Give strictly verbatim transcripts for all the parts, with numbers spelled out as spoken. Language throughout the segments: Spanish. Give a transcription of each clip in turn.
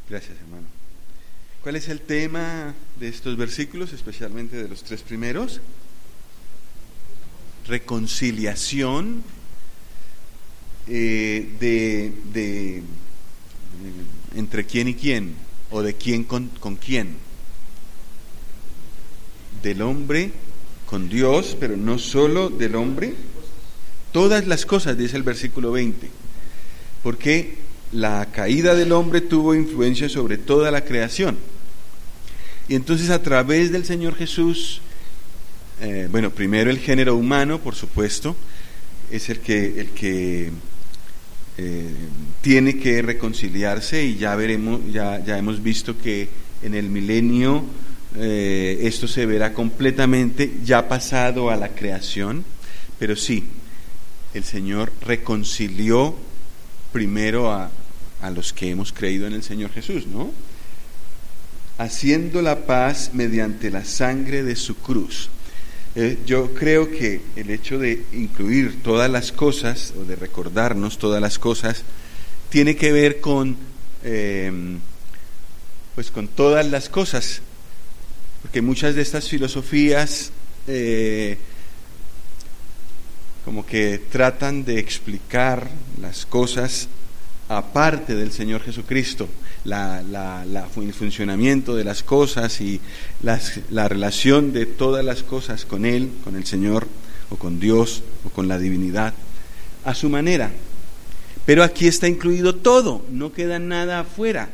Gracias, hermano. ¿Cuál es el tema de estos versículos, especialmente de los tres primeros? Reconciliación eh, de, de, de entre quién y quién, o de quién con, con quién. Del hombre con Dios, pero no solo del hombre. Todas las cosas, dice el versículo veinte, porque la caída del hombre tuvo influencia sobre toda la creación. Y entonces a través del Señor Jesús, eh, bueno, primero el género humano, por supuesto, es el que, el que eh, tiene que reconciliarse, y ya veremos, ya, ya hemos visto que en el milenio eh, esto se verá completamente ya pasado a la creación, pero sí, el Señor reconcilió primero a, a los que hemos creído en el Señor Jesús, ¿no? Haciendo la paz mediante la sangre de su cruz. Eh, yo creo que el hecho de incluir todas las cosas, o de recordarnos todas las cosas, tiene que ver con, eh, pues con todas las cosas, porque muchas de estas filosofías eh, como que tratan de explicar las cosas aparte del Señor Jesucristo, la, la, la, el funcionamiento de las cosas y las, la relación de todas las cosas con Él, con el Señor, o con Dios, o con la divinidad, a su manera. Pero aquí está incluido todo, no queda nada afuera.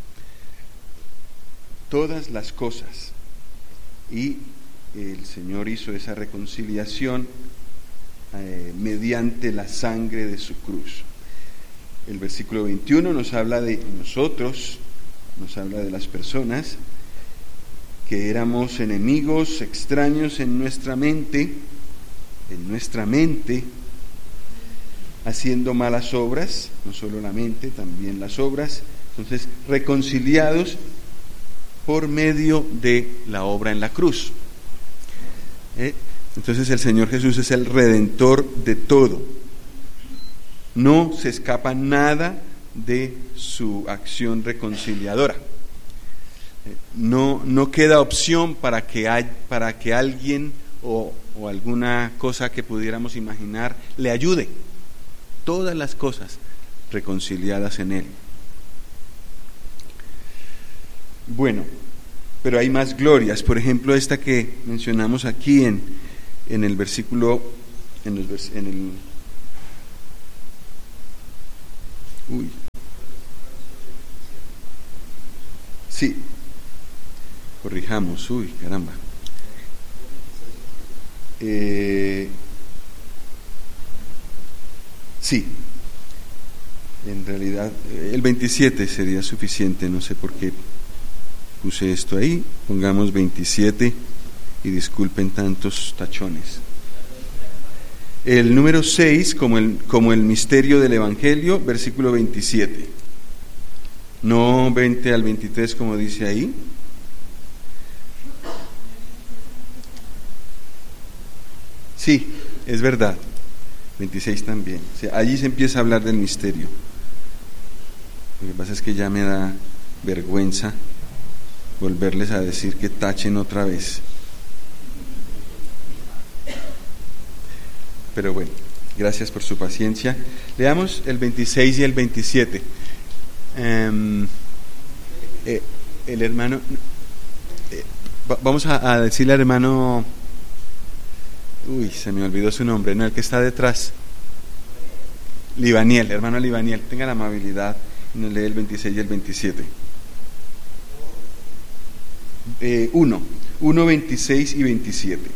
Todas las cosas. Y el Señor hizo esa reconciliación eh, mediante la sangre de su cruz. El versículo veintiuno nos habla de nosotros, nos habla de las personas que éramos enemigos, extraños en nuestra mente, en nuestra mente, haciendo malas obras, no solo la mente, también las obras. Entonces, reconciliados por medio de la obra en la cruz. ¿Eh? Entonces el Señor Jesús es el redentor de todo. No se escapa nada de su acción reconciliadora. No, no queda opción para que, hay, para que alguien o, o alguna cosa que pudiéramos imaginar le ayude. Todas las cosas reconciliadas en Él. Bueno, pero hay más glorias. Por ejemplo, esta que mencionamos aquí en, en el versículo, en, los, en el Uy. Sí. Corrijamos. Uy, caramba. Eh, sí. En realidad, el veintisiete sería suficiente. No sé por qué puse esto ahí. Pongamos veintisiete y disculpen tantos tachones. El número seis, como el, como el misterio del Evangelio, versículo veintisiete. No veinte al veintitrés como dice ahí. Sí, es verdad. veintiséis también. O sea, allí se empieza a hablar del misterio. Lo que pasa es que ya me da vergüenza volverles a decir que tachen otra vez. Pero bueno, gracias por su paciencia. Leamos el veintiséis y el veintisiete. Um, eh, el hermano, eh, vamos a, a decirle al hermano, uy, se me olvidó su nombre, no, el que está detrás, Libaniel, hermano Libaniel, tenga la amabilidad y nos lee el veintiséis y el veintisiete. Eh, uno, uno, veintiséis y veintisiete.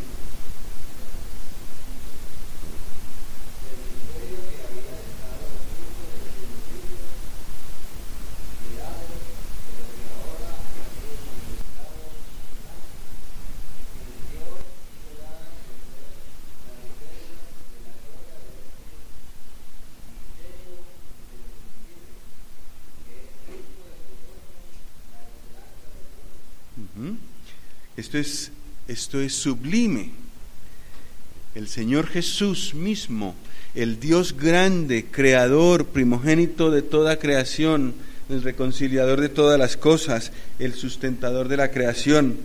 Esto es, esto es sublime. El Señor Jesús mismo, el Dios grande, creador, primogénito de toda creación, el reconciliador de todas las cosas, el sustentador de la creación,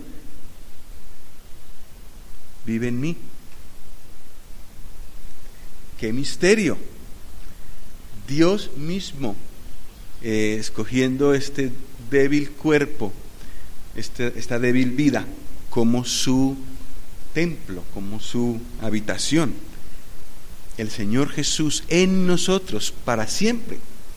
vive en mí. ¡Qué misterio! Dios mismo eh, escogiendo este débil cuerpo, este, esta débil vida, como su templo, como su habitación. El Señor Jesús en nosotros para siempre.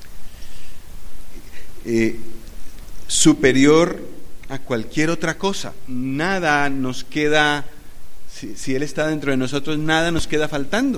Eh, superior a cualquier otra cosa. Nada nos queda, si, si Él está dentro de nosotros, nada nos queda faltando.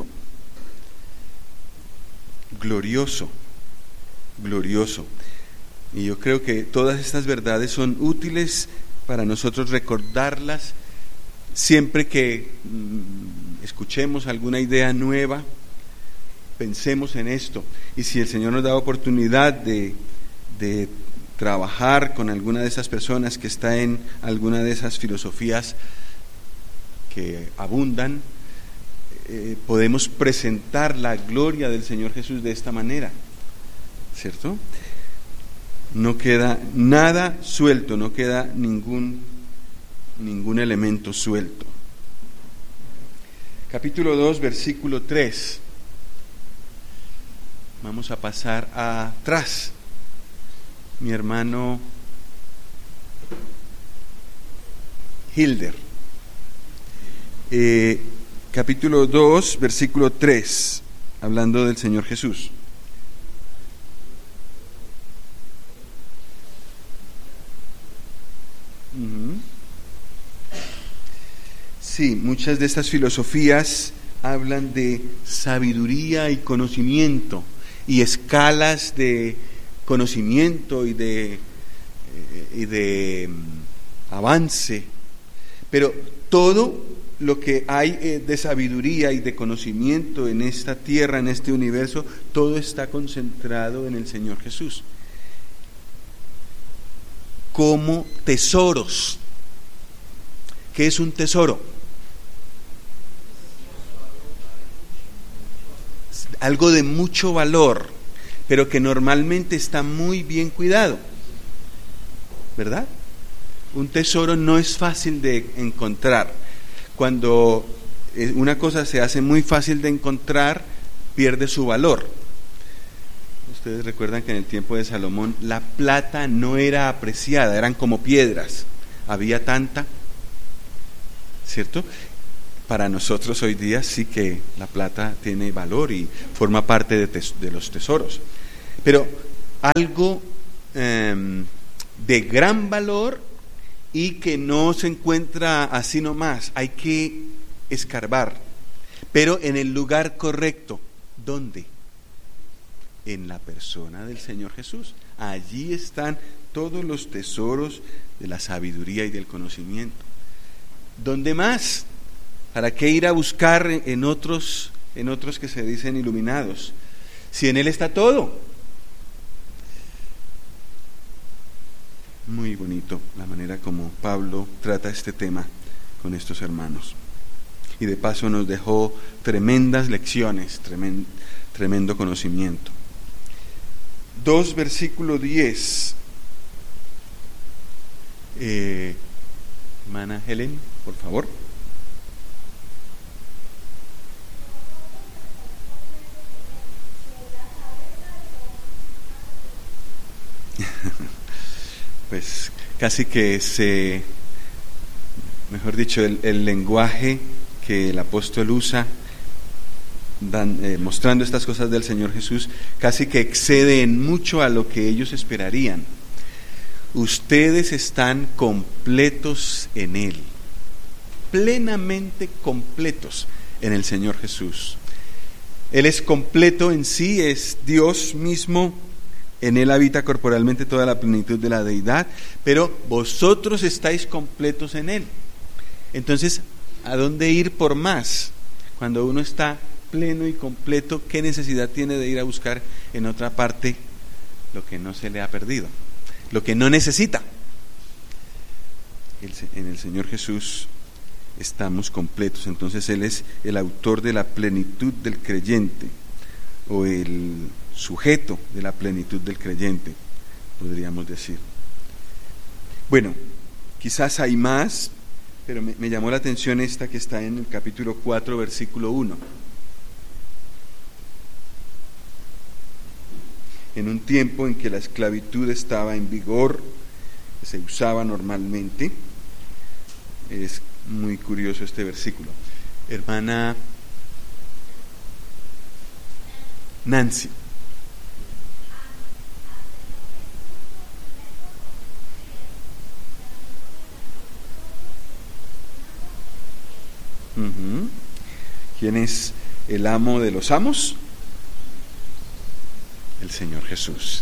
Glorioso, glorioso. Y yo creo que todas estas verdades son útiles para nosotros recordarlas siempre que mmm, escuchemos alguna idea nueva, pensemos en esto. Y si el Señor nos da oportunidad de, de trabajar con alguna de esas personas que está en alguna de esas filosofías que abundan, eh, podemos presentar la gloria del Señor Jesús de esta manera, ¿cierto? No queda nada suelto, no queda ningún, ningún elemento suelto. Capítulo dos, versículo tres. Vamos a pasar atrás. Mi hermano Hilder. Eh, capítulo dos, versículo tres, hablando del Señor Jesús. Uh-huh. Sí, muchas de estas filosofías hablan de sabiduría y conocimiento y escalas de conocimiento y de, eh, y de um, avance, pero todo lo que hay eh, de sabiduría y de conocimiento en esta tierra, en este universo, todo está concentrado en el Señor Jesús como tesoros. ¿Qué es un tesoro? Algo de mucho valor, pero que normalmente está muy bien cuidado, ¿verdad? Un tesoro no es fácil de encontrar. Cuando una cosa se hace muy fácil de encontrar, pierde su valor. Ustedes recuerdan que en el tiempo de Salomón la plata no era apreciada, eran como piedras, había tanta, ¿cierto? Para nosotros hoy día sí que la plata tiene valor y forma parte de, tes- de los tesoros, pero algo eh, de gran valor y que no se encuentra así nomás, hay que escarbar, pero en el lugar correcto. ¿Dónde? En la persona del Señor Jesús. Allí están todos los tesoros de la sabiduría y del conocimiento. ¿Dónde más? ¿Para qué ir a buscar en otros, en otros que se dicen iluminados? Si en Él está todo. Muy bonito la manera como Pablo trata este tema con estos hermanos. Y de paso nos dejó tremendas lecciones, tremendo, tremendo conocimiento. dos, versículo diez. Eh, hermana Helen, por favor. Pues casi que se, mejor dicho, el, el lenguaje que el apóstol usa dan, eh, mostrando estas cosas del Señor Jesús, casi que excede en mucho a lo que ellos esperarían. Ustedes están completos en Él, plenamente completos en el Señor Jesús. Él es completo en sí, es Dios mismo. En Él habita corporalmente toda la plenitud de la deidad, pero vosotros estáis completos en Él. Entonces, ¿a dónde ir por más? Cuando uno está pleno y completo, ¿qué necesidad tiene de ir a buscar en otra parte lo que no se le ha perdido? Lo que no necesita. En el Señor Jesús estamos completos. Entonces Él es el autor de la plenitud del creyente, o el sujeto de la plenitud del creyente. podríamos decir. Bueno, quizás hay más, pero me, me llamó la atención esta que está en el capítulo cuatro, versículo uno. En un tiempo en que la esclavitud estaba en vigor, que se usaba normalmente, es muy curioso este versículo. Hermana Nancy. Uh-huh. ¿Quién es el amo de los amos? El Señor Jesús.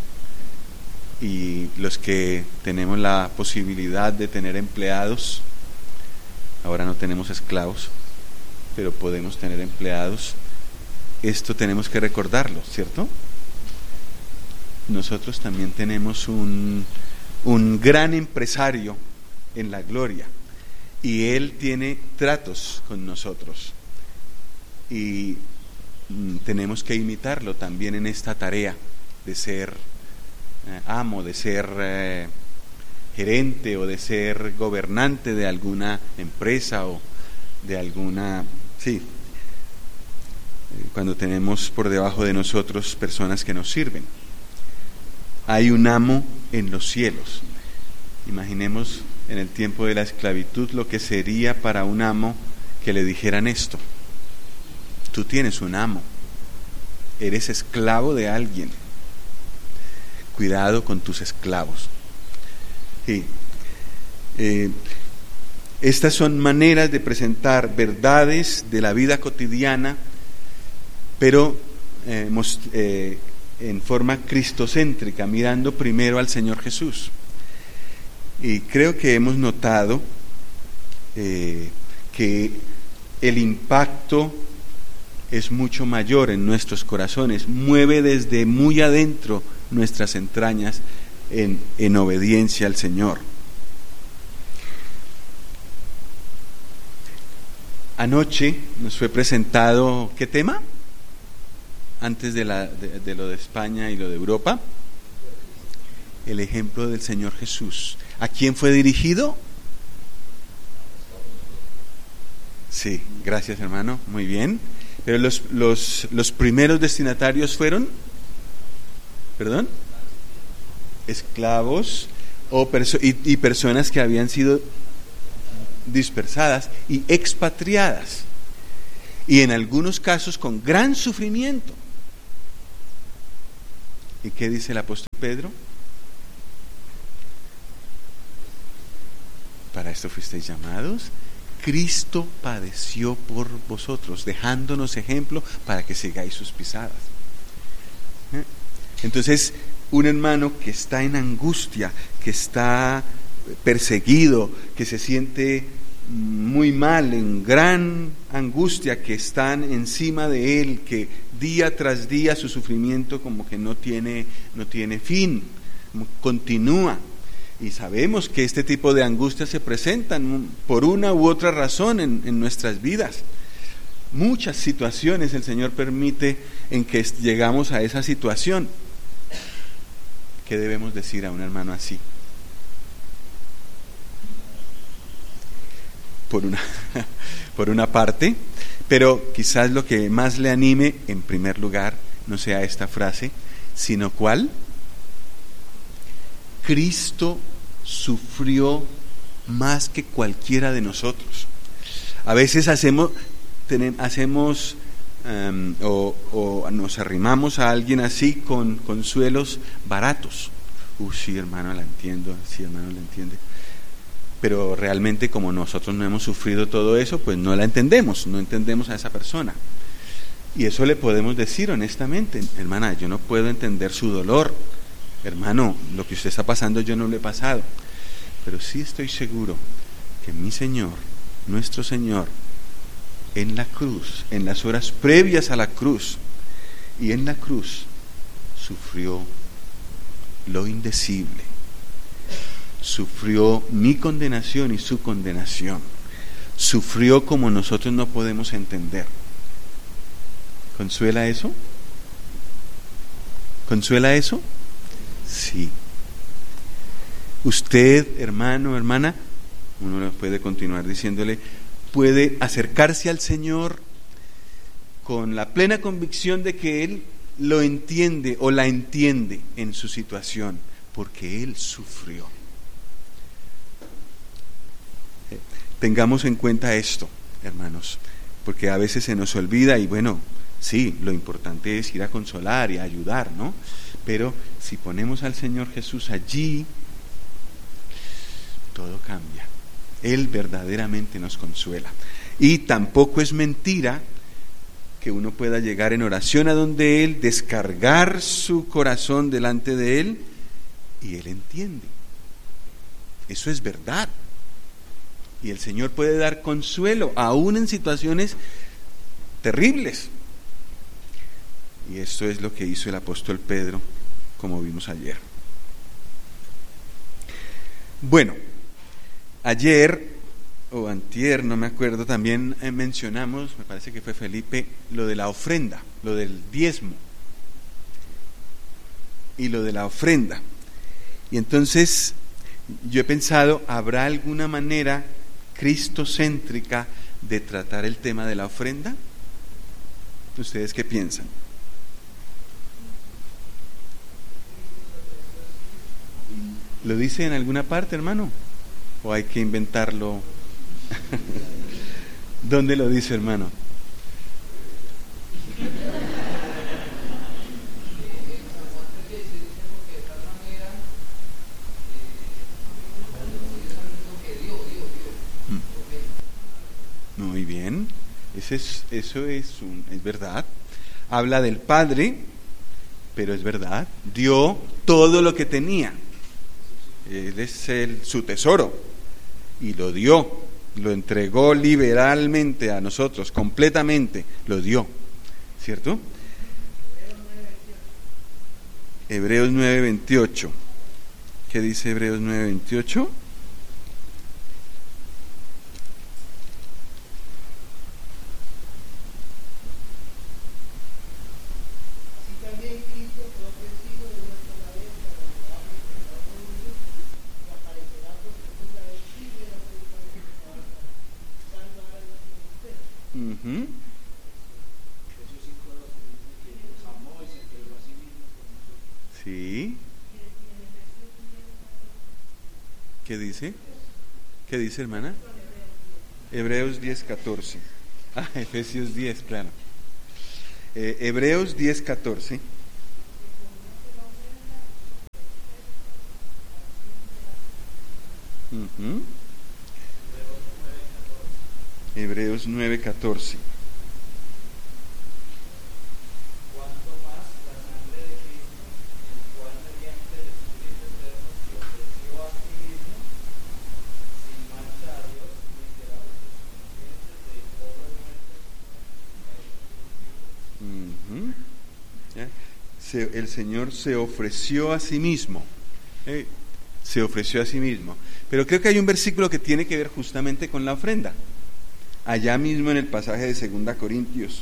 Y los que tenemos la posibilidad de tener empleados, ahora no tenemos esclavos, pero podemos tener empleados, esto tenemos que recordarlo, ¿cierto? Nosotros también tenemos un, un gran empresario en la gloria, y Él tiene tratos con nosotros, y mm, tenemos que imitarlo también en esta tarea de ser eh, amo, de ser eh, gerente o de ser gobernante de alguna empresa o de alguna, sí, cuando tenemos por debajo de nosotros personas que nos sirven. Hay un amo en los cielos. Imaginemos en el tiempo de la esclavitud lo que sería para un amo que le dijeran esto: tú tienes un amo, eres esclavo de alguien, cuidado con tus esclavos. Sí. Eh, estas son maneras de presentar verdades de la vida cotidiana, pero eh, most, eh, en forma cristocéntrica, mirando primero al Señor Jesús. Y creo que hemos notado eh, que el impacto es mucho mayor en nuestros corazones, mueve desde muy adentro nuestras entrañas en, en obediencia al Señor. Anoche nos fue presentado, ¿qué tema? Antes de, la, de, de lo de España y lo de Europa, el ejemplo del Señor Jesús. ¿A quién fue dirigido? Sí, gracias hermano, muy bien. Pero los, los, los primeros destinatarios fueron, ¿perdón? Esclavos o perso- y, y personas que habían sido dispersadas y expatriadas, y en algunos casos con gran sufrimiento. ¿Y qué dice el apóstol Pedro? Para esto fuisteis llamados. Cristo padeció por vosotros, dejándonos ejemplo para que sigáis sus pisadas. ¿Eh? Entonces, un hermano que está en angustia, que está perseguido, que se siente muy mal, en gran angustia, que están encima de él, que día tras día su sufrimiento como que no tiene, no tiene fin, continúa. Y sabemos que este tipo de angustias se presentan por una u otra razón en, en nuestras vidas. Muchas situaciones el Señor permite en que llegamos a esa situación. ¿Qué debemos decir a un hermano así? Por una, por una parte, pero quizás lo que más le anime, en primer lugar, no sea esta frase, sino ¿cuál? Cristo sufrió más que cualquiera de nosotros. A veces hacemos, tenemos, hacemos um, o, o nos arrimamos a alguien así con consuelos baratos. Uh, sí, hermano, la entiendo, sí, hermano, la entiende. Pero realmente, como nosotros no hemos sufrido todo eso, pues no la entendemos, no entendemos a esa persona. Y eso le podemos decir honestamente: hermana, yo no puedo entender su dolor. Hermano, lo que usted está pasando yo no lo he pasado, pero sí estoy seguro que mi Señor, nuestro Señor, en la cruz, en las horas previas a la cruz y en la cruz, sufrió lo indecible, sufrió mi condenación y su condenación, sufrió como nosotros no podemos entender. ¿Consuela eso? ¿Consuela eso? Sí, Usted, hermano, hermana, uno puede continuar diciéndole, puede acercarse al Señor con la plena convicción de que Él lo entiende o la entiende en su situación, porque Él sufrió. Tengamos en cuenta esto, hermanos, porque a veces se nos olvida y bueno, sí, lo importante es ir a consolar y a ayudar, ¿no? Pero si ponemos al Señor Jesús allí, todo cambia. Él verdaderamente nos consuela. Y tampoco es mentira que uno pueda llegar en oración a donde Él, descargar su corazón delante de Él y Él entiende. Eso es verdad. Y el Señor puede dar consuelo, aún en situaciones terribles. Y esto es lo que hizo el apóstol Pedro, como vimos ayer. Bueno, ayer o antier, no me acuerdo, también mencionamos, me parece que fue Felipe, lo de la ofrenda, lo del diezmo y lo de la ofrenda. Y entonces yo he pensado, ¿habrá alguna manera cristocéntrica de tratar el tema de la ofrenda? ¿Ustedes qué piensan? ¿Lo dice en alguna parte, hermano? ¿O hay que inventarlo? ¿Dónde lo dice, hermano? Muy bien, ese es, eso es, un, es verdad. Habla del Padre, pero es verdad. Dio todo lo que tenía. Él es el, su tesoro y lo dio, lo entregó liberalmente a nosotros, completamente lo dio, ¿cierto? Hebreos nueve veintiocho. ¿Qué dice Hebreos nueve veintiocho? Uh-huh. Sí. ¿Qué dice? ¿Qué dice, hermana? Hebreos diez catorce. Ah, Efesios diez, claro. Eh, Hebreos diez catorce. Uh-huh. Hebreos nueve catorce. Cuanto más la sangre de Cristo, el cual mediante el Espíritu Eterno se ofreció a sí mismo, sin mancha a Dios, miserables de sus conscientes de pobre muerte. Uh-huh. ¿Ya? Se, el Señor se ofreció a sí mismo. Eh, se ofreció a sí mismo. Pero creo que hay un versículo que tiene que ver justamente con la ofrenda. Allá mismo en el pasaje de segunda Corintios,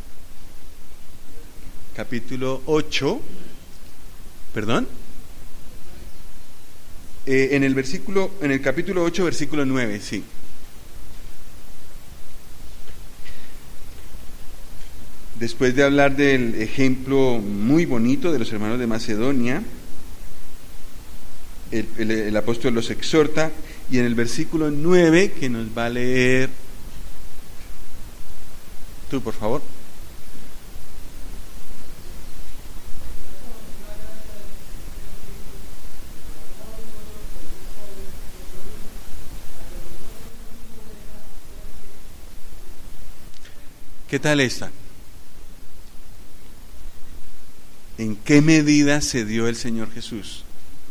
capítulo ocho, perdón, eh, en el versículo, en el capítulo ocho, versículo nueve, sí. Después de hablar del ejemplo muy bonito de los hermanos de Macedonia, el, el, el apóstol los exhorta, y en el versículo nueve, que nos va a leer tú, por favor. ¿Qué tal esta? ¿En qué medida se dio el Señor Jesús?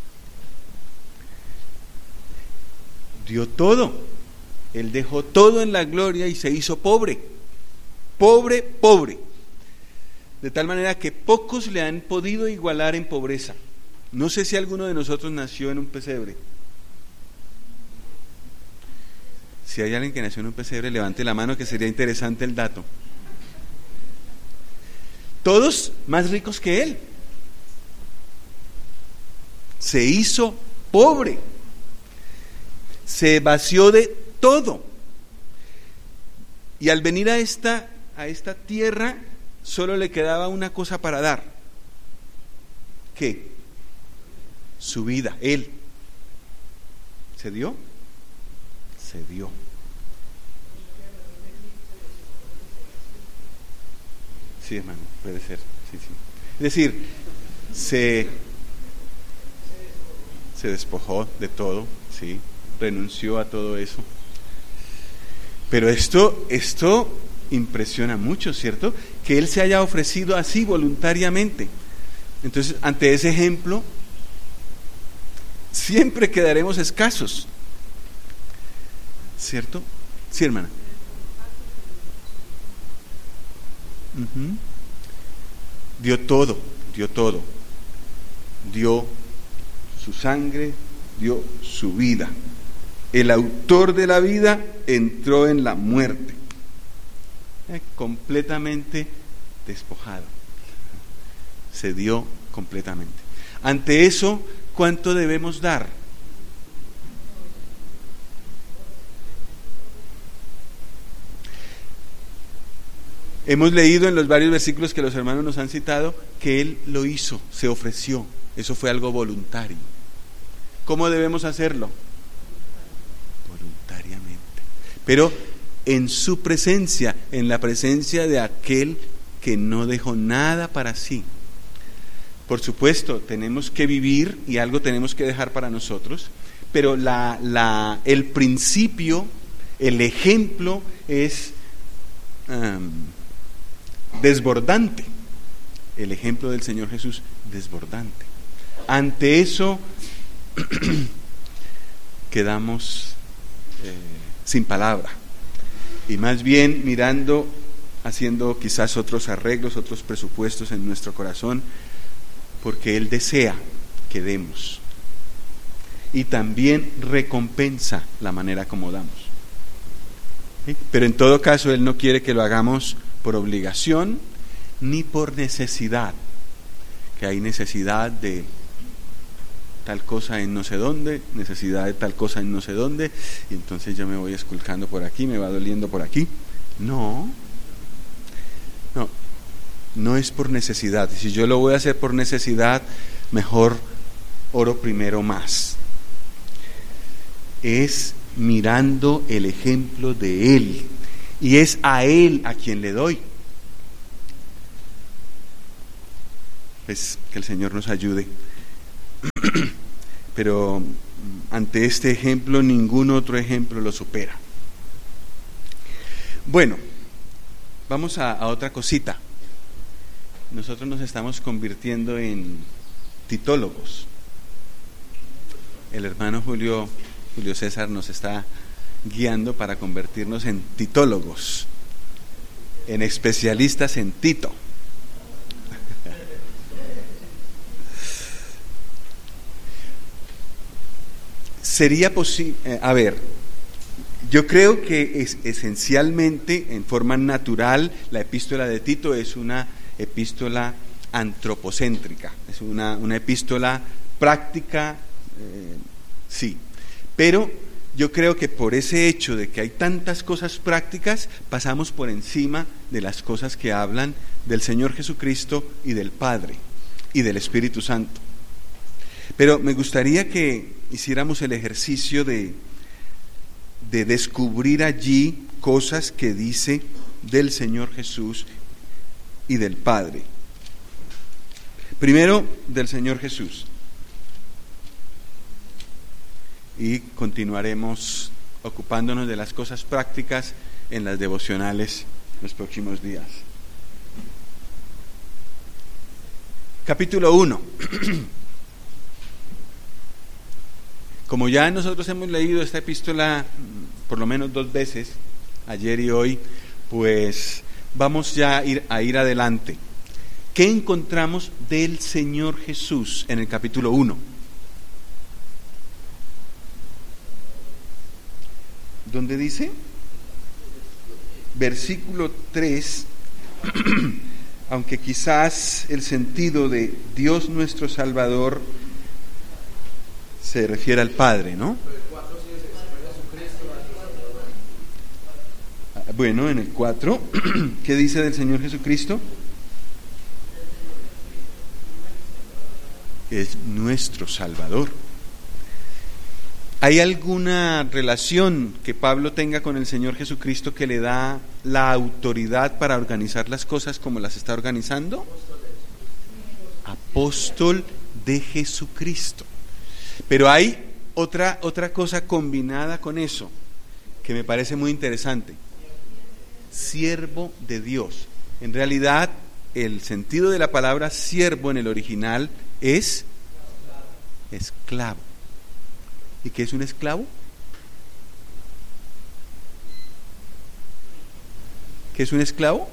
Dio todo. Él dejó todo en la gloria y se hizo pobre. Pobre, pobre. De tal manera que pocos le han podido igualar en pobreza. No sé si alguno de nosotros nació en un pesebre. Si hay alguien que nació en un pesebre, levante la mano, que sería interesante el dato. Todos más ricos que él. Se hizo pobre. se vació de todo. Y al venir a esta, a esta tierra, solo le quedaba una cosa para dar. ¿Qué? Su vida, Él. ¿Se dio? Se dio. Sí, hermano, puede ser. Sí, sí. Es decir, se, se despojó de todo, sí, renunció a todo eso. Pero esto, esto impresiona mucho, ¿cierto? Que Él se haya ofrecido así voluntariamente. Entonces, ante ese ejemplo, siempre quedaremos escasos, ¿cierto? Sí, hermana. Uh-huh. Dio todo, dio todo. Dio su sangre, dio su vida. El autor de la vida entró en la muerte, eh, completamente despojado. Se dio completamente. Ante eso, ¿cuánto debemos dar? Hemos leído en los varios versículos que los hermanos nos han citado que Él lo hizo, se ofreció. Eso fue algo voluntario. ¿Cómo debemos hacerlo? Voluntariamente. Pero en su presencia, en la presencia de aquel que no dejó nada para sí. Por supuesto, tenemos que vivir y algo tenemos que dejar para nosotros, pero la, la, el principio, el ejemplo es um, desbordante. El ejemplo del Señor Jesús, desbordante. Ante eso, quedamos eh, sin palabra. Y más bien mirando, haciendo quizás otros arreglos, otros presupuestos en nuestro corazón, porque Él desea que demos. Y también recompensa la manera como damos. ¿Sí? Pero en todo caso, Él no quiere que lo hagamos por obligación ni por necesidad. Que hay necesidad de tal cosa en no sé dónde, necesidad de tal cosa en no sé dónde, y entonces yo me voy esculcando por aquí, me va doliendo por aquí. No, no, no es por necesidad. Si yo lo voy a hacer por necesidad, mejor oro primero más. Es mirando el ejemplo de Él, y es a Él a quien le doy. Pues que el Señor nos ayude. Pero ante este ejemplo, ningún otro ejemplo lo supera. Bueno, vamos a, a otra cosita. Nosotros nos estamos convirtiendo en titólogos. El hermano Julio, Julio César nos está guiando para convertirnos en titólogos, en especialistas en Tito. Sería posible, eh, a ver, yo creo que es, esencialmente, en forma natural, la epístola de Tito es una epístola antropocéntrica, es una, una epístola práctica, eh, sí, pero yo creo que por ese hecho de que hay tantas cosas prácticas, pasamos por encima de las cosas que hablan del Señor Jesucristo y del Padre y del Espíritu Santo. Pero me gustaría que hiciéramos el ejercicio de, de descubrir allí cosas que dice del Señor Jesús y del Padre. Primero, del Señor Jesús. Y continuaremos ocupándonos de las cosas prácticas en las devocionales los próximos días. Capítulo uno. Como ya nosotros hemos leído esta epístola por lo menos dos veces, ayer y hoy, pues vamos ya a ir, a ir adelante. ¿Qué encontramos del Señor Jesús en el capítulo uno? ¿Dónde dice? Versículo tres, aunque quizás el sentido de Dios nuestro Salvador se refiere al Padre, ¿no? Bueno, en el cuatro, ¿qué dice del Señor Jesucristo? Es nuestro Salvador. ¿Hay alguna relación que Pablo tenga con el Señor Jesucristo que le da la autoridad para organizar las cosas como las está organizando? Apóstol de Jesucristo. Pero hay otra, otra cosa combinada con eso que me parece muy interesante. Siervo de Dios. En realidad, el sentido de la palabra siervo en el original es esclavo. ¿Y qué es un esclavo? ¿Qué es un esclavo?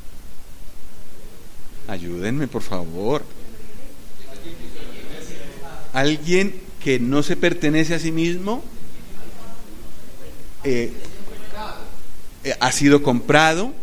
Ayúdenme, por favor. Alguien que no se pertenece a sí mismo, eh, eh, ha sido comprado,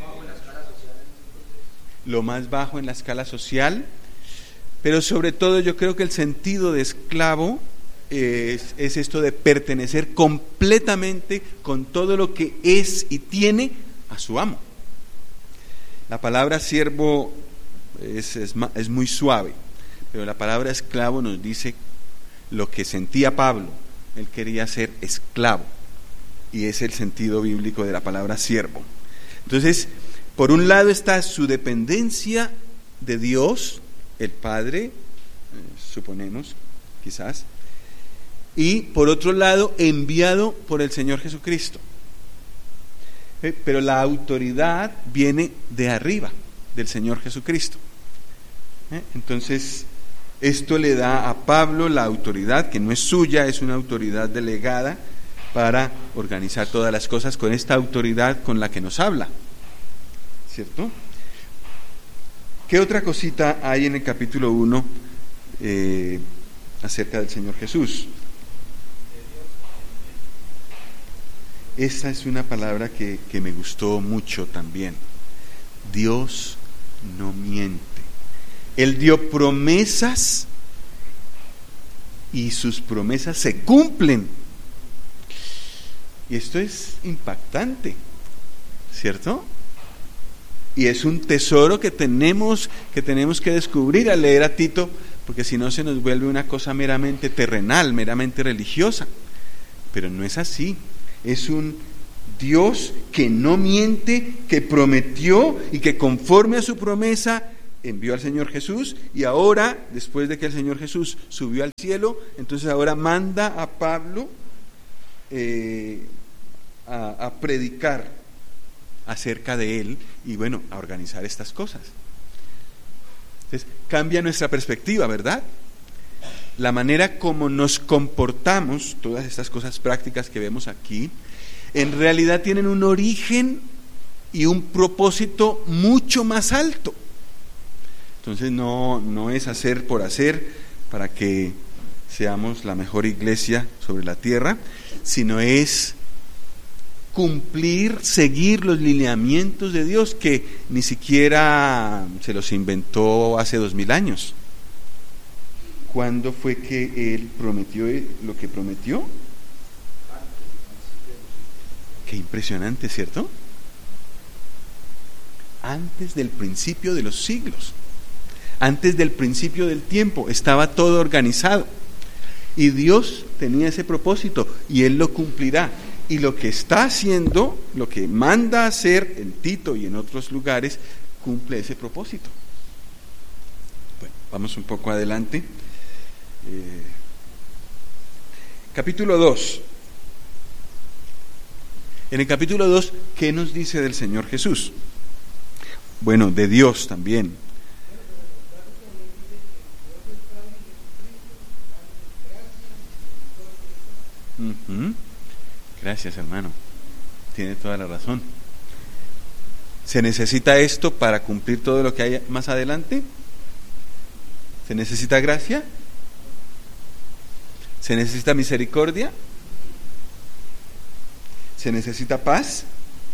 lo más bajo en la escala social, pero sobre todo yo creo que el sentido de esclavo es, es esto de pertenecer completamente con todo lo que es y tiene a su amo. La palabra siervo es, es, es muy suave, pero la palabra esclavo nos dice lo que sentía Pablo. Él quería ser esclavo, y es el sentido bíblico de la palabra siervo. Entonces, por un lado está su dependencia de Dios, el Padre, eh, suponemos, quizás, y por otro lado, enviado por el Señor Jesucristo. Eh, pero la autoridad viene de arriba, del Señor Jesucristo. Eh, entonces, esto le da a Pablo la autoridad, que no es suya, es una autoridad delegada para organizar todas las cosas con esta autoridad con la que nos habla, ¿cierto? ¿Qué otra cosita hay en el capítulo uno eh, acerca del Señor Jesús? Esa es una palabra que, que me gustó mucho también. Dios no miente. Él dio promesas y sus promesas se cumplen. Y esto es impactante, ¿cierto? Y es un tesoro que tenemos, que tenemos que descubrir al leer a Tito, porque si no se nos vuelve una cosa meramente terrenal, meramente religiosa. Pero no es así. Es un Dios que no miente, que prometió y que conforme a su promesa envió al Señor Jesús, y ahora, después de que el Señor Jesús subió al cielo, entonces ahora manda a Pablo eh, a, a predicar acerca de él y bueno, a organizar estas cosas. Entonces, cambia nuestra perspectiva, ¿verdad? La manera como nos comportamos, todas estas cosas prácticas que vemos aquí, en realidad tienen un origen y un propósito mucho más alto. Entonces no, no es hacer por hacer para que seamos la mejor iglesia sobre la tierra, sino es cumplir, seguir los lineamientos de Dios, que ni siquiera se los inventó hace dos mil años. ¿Cuándo fue que Él prometió lo que prometió? Qué impresionante, ¿cierto? Antes del principio de los siglos, antes del principio del tiempo, estaba todo organizado. Y Dios tenía ese propósito y Él lo cumplirá. Y lo que está haciendo, lo que manda hacer en Tito y en otros lugares, cumple ese propósito. Bueno, vamos un poco adelante. Eh, capítulo dos. En el capítulo dos, ¿qué nos dice del Señor Jesús? Bueno, de Dios también. Uh-huh. Gracias, hermano. Tiene toda la razón. ¿Se necesita esto para cumplir todo lo que hay más adelante? ¿Se necesita gracia? ¿Se necesita misericordia? ¿Se necesita paz?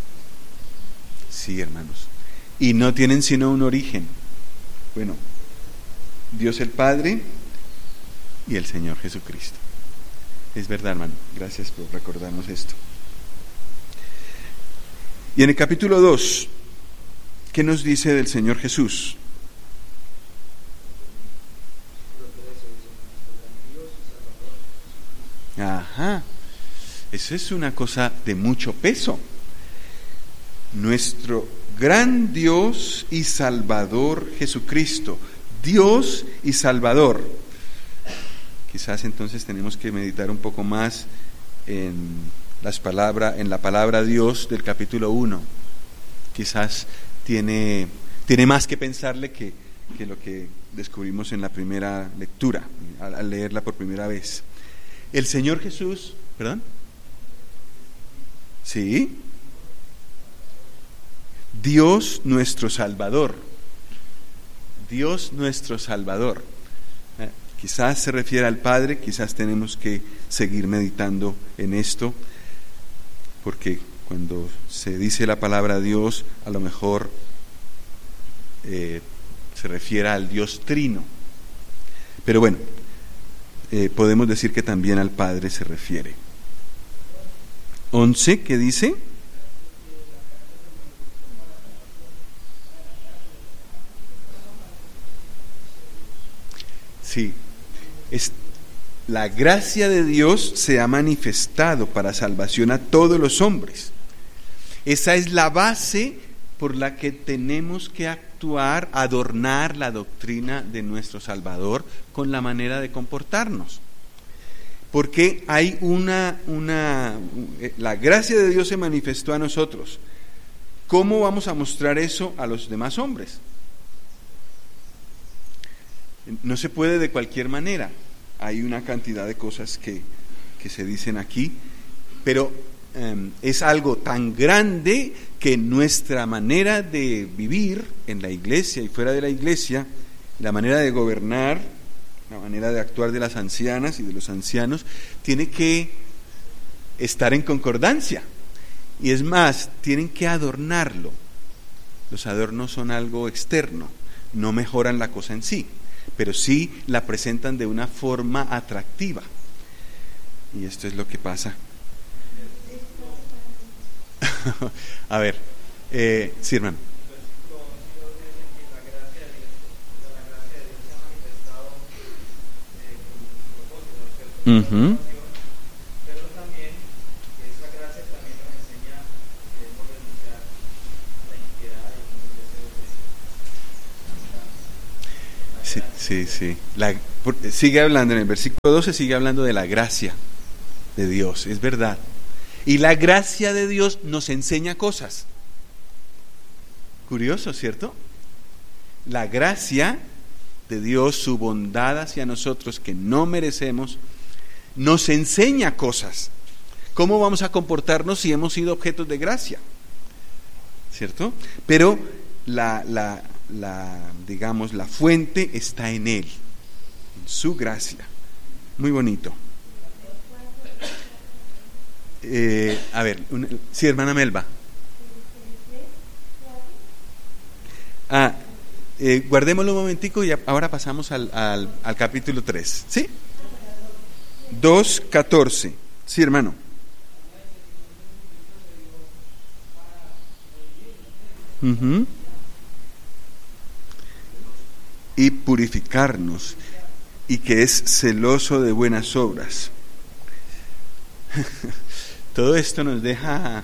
Sí, hermanos. Y no tienen sino un origen. Bueno, Dios el Padre y el Señor Jesucristo. Es verdad, hermano. Gracias por recordarnos esto. Y en el capítulo dos, ¿qué nos dice del Señor Jesús? Ajá, eso es una cosa de mucho peso. Nuestro gran Dios y Salvador Jesucristo, Dios y Salvador. Quizás entonces tenemos que meditar un poco más en las palabras, en la palabra Dios del capítulo uno. Quizás tiene, tiene más que pensarle que, que lo que descubrimos en la primera lectura, al, al leerla por primera vez. El Señor Jesús, ¿perdón? Sí. Dios nuestro Salvador. Dios nuestro Salvador. Eh, quizás se refiere al Padre, quizás tenemos que seguir meditando en esto, porque cuando se dice la palabra Dios, a lo mejor eh, se refiere al Dios Trino. Pero bueno, eh, podemos decir que también al Padre se refiere. once, ¿qué dice? Sí, es, la gracia de Dios se ha manifestado para salvación a todos los hombres. Esa es la base por la que tenemos que actuar, adornar la doctrina de nuestro Salvador con la manera de comportarnos. Porque hay una, una, la gracia de Dios se manifestó a nosotros. ¿Cómo vamos a mostrar eso a los demás hombres? No se puede de cualquier manera. Hay una cantidad de cosas que, que se dicen aquí, pero eh, es algo tan grande que nuestra manera de vivir en la iglesia y fuera de la iglesia, la manera de gobernar, la manera de actuar de las ancianas y de los ancianos, tiene que estar en concordancia. Y es más, tienen que adornarlo. Los adornos son algo externo, no mejoran la cosa en sí, pero sí la presentan de una forma atractiva. Y esto es lo que pasa. A ver, eh, sí, hermano. Uh-huh. Pero también esa gracia también nos enseña que debemos renunciar a la impiedad y los deseos de... Sí, sí, sí. La, por, sigue hablando, en el versículo doce sigue hablando de la gracia de Dios, es verdad. Y la gracia de Dios nos enseña cosas. Curioso, ¿cierto? La gracia de Dios, su bondad hacia nosotros que no merecemos, nos enseña cosas. ¿Cómo vamos a comportarnos si hemos sido objetos de gracia? ¿Cierto? Pero la, la, la, digamos, la fuente está en Él, en su gracia. Muy bonito. Eh, a ver, una, sí, hermana Melba. Ah, eh, guardémoslo un momentico y ahora pasamos al, al, al capítulo tres. ¿Sí? dos catorce. Sí, hermano. Uh-huh. Y purificarnos, y que es celoso de buenas obras. Todo esto nos deja,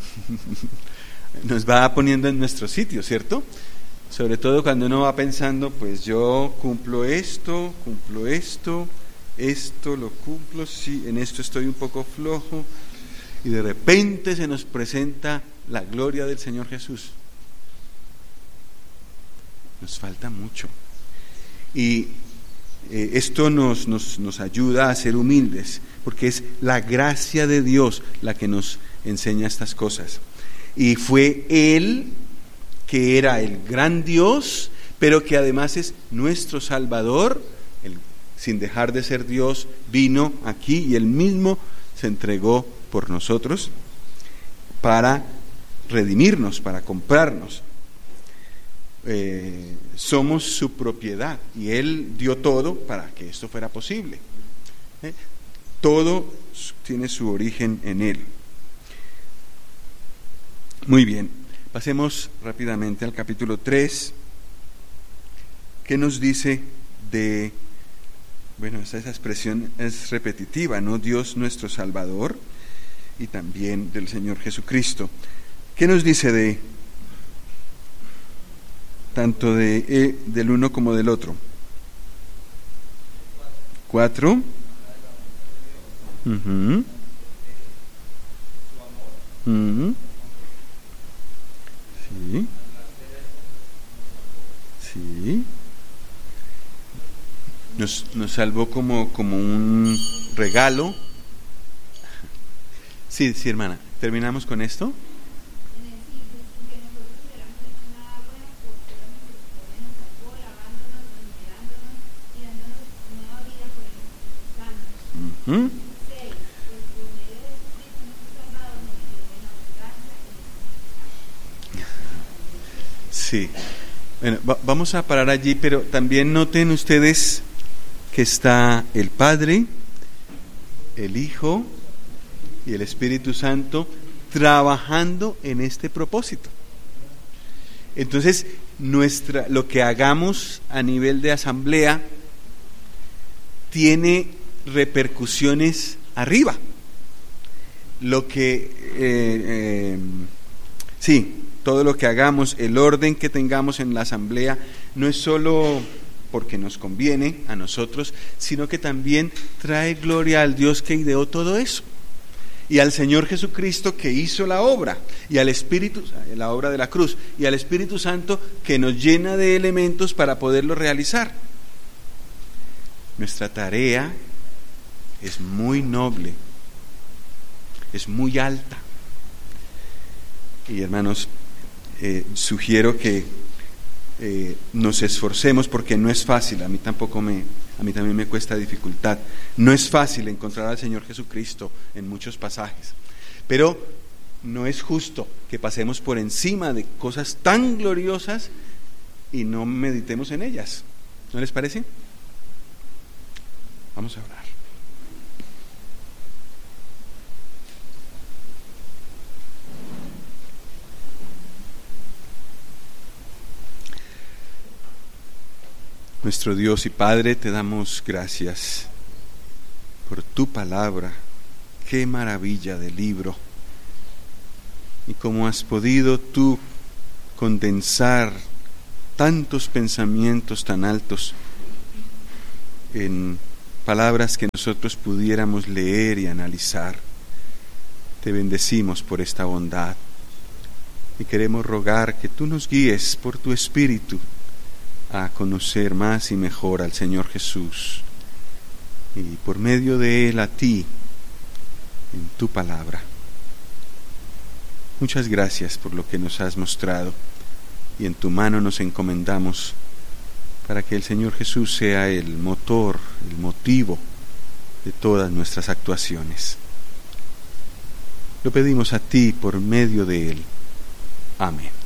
nos va poniendo en nuestro sitio, ¿cierto? Sobre todo cuando uno va pensando, pues yo cumplo esto, cumplo esto, esto lo cumplo, sí, en esto estoy un poco flojo, y de repente se nos presenta la gloria del Señor Jesús. Nos falta mucho. Y eh, esto nos, nos, nos ayuda a ser humildes, porque es la gracia de Dios la que nos enseña estas cosas. Y fue Él, que era el gran Dios, pero que además es nuestro Salvador, el, sin dejar de ser Dios, vino aquí y Él mismo se entregó por nosotros para redimirnos, para comprarnos. Eh, somos su propiedad y Él dio todo para que esto fuera posible. ¿Eh? Todo tiene su origen en Él. Muy bien, pasemos rápidamente al capítulo tres, que nos dice de, bueno, esa, esa expresión es repetitiva, ¿no? Dios nuestro Salvador y también del Señor Jesucristo. ¿Qué nos dice de tanto de eh, del uno como del otro? Cuatro. Uh-huh. Uh-huh. Sí. Sí. Nos, nos salvó como, como un regalo. Sí, sí, hermana. ¿Terminamos con esto? Uh-huh. Sí. Bueno, va, vamos a parar allí, pero también noten ustedes que está el Padre, el Hijo y el Espíritu Santo trabajando en este propósito. Entonces, nuestra, lo que hagamos a nivel de asamblea tiene repercusiones arriba. Lo que, eh, eh, sí, todo lo que hagamos, el orden que tengamos en la asamblea, no es solo porque nos conviene a nosotros, sino que también trae gloria al Dios que ideó todo eso, y al Señor Jesucristo que hizo la obra, y al Espíritu, la obra de la cruz, y al Espíritu Santo que nos llena de elementos para poderlo realizar. Nuestra tarea es muy noble, es muy alta, y hermanos, eh, sugiero que eh, nos esforcemos, porque no es fácil. A mí tampoco me, a mí también me cuesta dificultad. No es fácil encontrar al Señor Jesucristo en muchos pasajes, pero no es justo que pasemos por encima de cosas tan gloriosas y no meditemos en ellas. ¿No les parece? Vamos a orar. Nuestro Dios y Padre, te damos gracias por tu palabra. Qué maravilla de libro. Y cómo has podido tú condensar tantos pensamientos tan altos en palabras que nosotros pudiéramos leer y analizar. Te bendecimos por esta bondad y queremos rogar que tú nos guíes por tu Espíritu a conocer más y mejor al Señor Jesús, y por medio de Él a ti en tu palabra. Muchas gracias por lo que nos has mostrado, y en tu mano nos encomendamos para que el Señor Jesús sea el motor, el motivo de todas nuestras actuaciones. Lo pedimos a ti por medio de Él. Amén.